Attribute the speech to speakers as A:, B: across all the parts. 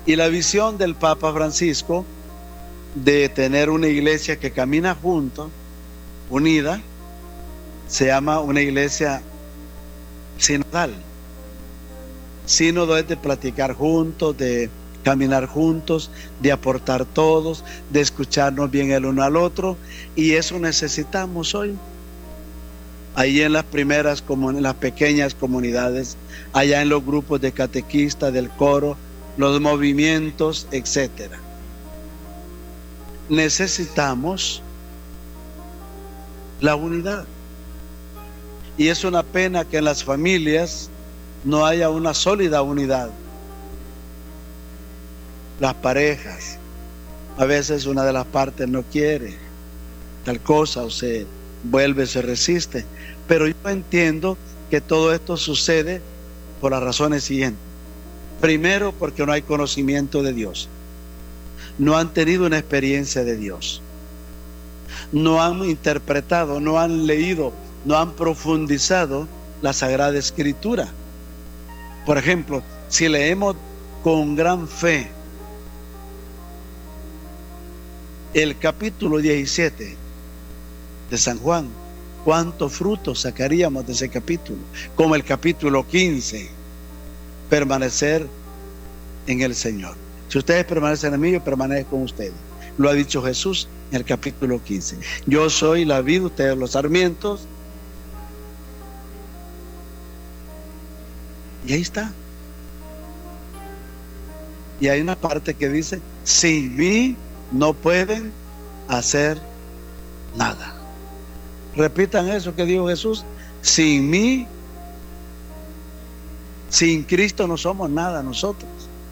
A: Y la visión del Papa Francisco de tener una iglesia que camina junto, unida, se llama una iglesia sinodal. Sínodo es de platicar juntos, de caminar juntos, de aportar todos, de escucharnos bien el uno al otro, y eso necesitamos hoy. Ahí en las primeras, como en las pequeñas comunidades, allá en los grupos de catequistas, del coro, los movimientos, etcétera. Necesitamos la unidad. Y es una pena que en las familias no haya una sólida unidad. Las parejas, a veces una de las partes no quiere tal cosa o se vuelve, se resiste. Pero yo entiendo que todo esto sucede por las razones siguientes. Primero, porque no hay conocimiento de Dios. No han tenido una experiencia de Dios. No han interpretado, no han leído, no han profundizado la Sagrada Escritura. Por ejemplo, si leemos con gran fe el capítulo 17 de San Juan, ¿cuántos frutos sacaríamos de ese capítulo? Como el capítulo 15, permanecer en el Señor. Si ustedes permanecen en mí, yo permanezco con ustedes. Lo ha dicho Jesús en el capítulo 15. Yo soy la vid, ustedes los sarmientos. Y ahí está. Y hay una parte que dice, sin mí no pueden hacer nada. Repitan eso que dijo Jesús. Sin mí, sin Cristo no somos nada nosotros.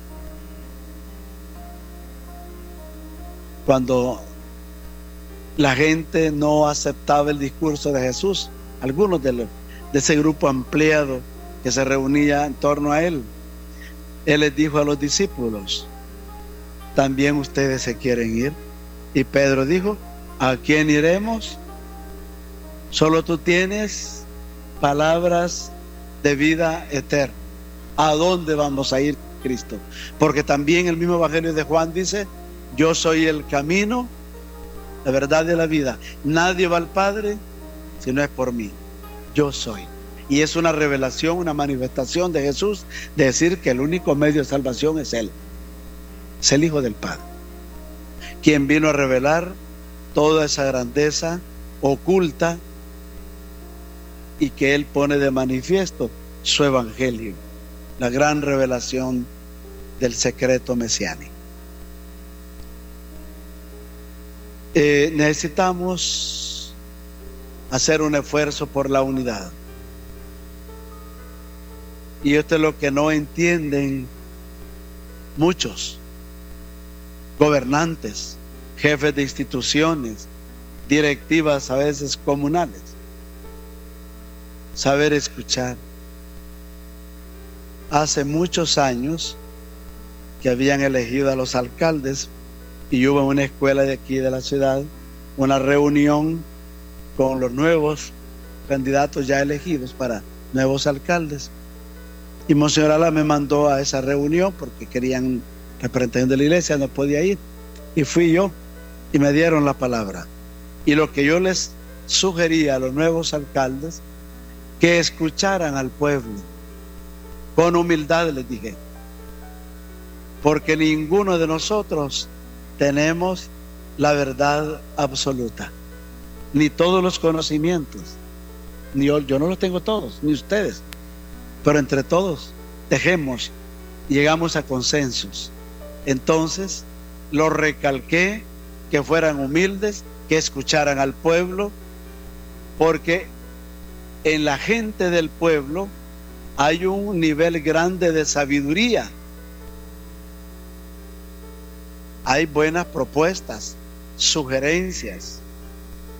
A: Cuando la gente no aceptaba el discurso de Jesús, algunos de ese grupo ampliado que se reunía en torno a él, él les dijo a los discípulos, ¿también ustedes se quieren ir? Y Pedro dijo, ¿a quién iremos? Solo tú tienes palabras de vida eterna. ¿A dónde vamos a ir, Cristo? Porque también el mismo Evangelio de Juan dice, yo soy el camino, la verdad de la vida. Nadie va al Padre si no es por mí. Yo soy. Y es una revelación, una manifestación de Jesús, de decir que el único medio de salvación es Él. Es el Hijo del Padre, quien vino a revelar toda esa grandeza oculta y que Él pone de manifiesto su Evangelio, la gran revelación del secreto mesiánico. Necesitamos hacer un esfuerzo por la unidad. Y esto es lo que no entienden muchos gobernantes, jefes de instituciones, directivas a veces comunales. Saber escuchar. Hace muchos años que habían elegido a los alcaldes y hubo en una escuela de aquí de la ciudad una reunión con los nuevos candidatos ya elegidos para nuevos alcaldes. Y Monseñor Ala me mandó a esa reunión porque querían representación de la iglesia, no podía ir. Y fui yo y me dieron la palabra. Y lo que yo les sugería a los nuevos alcaldes, que escucharan al pueblo. Con humildad les dije. Porque ninguno de nosotros tenemos la verdad absoluta. Ni todos los conocimientos. Ni yo no los tengo todos, ni ustedes. Pero entre todos tejemos, llegamos a consensos. Entonces lo recalqué, que fueran humildes, que escucharan al pueblo, porque en la gente del pueblo hay un nivel grande de sabiduría. Hay buenas propuestas, sugerencias,